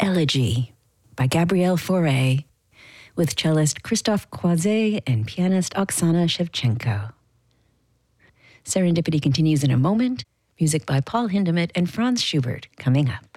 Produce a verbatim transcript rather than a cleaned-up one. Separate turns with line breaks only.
Elegy by Gabrielle Fauré, with cellist Christophe Croizet and pianist Oksana Shevchenko. Serendipity continues in a moment. Music by Paul Hindemith and Franz Schubert coming up.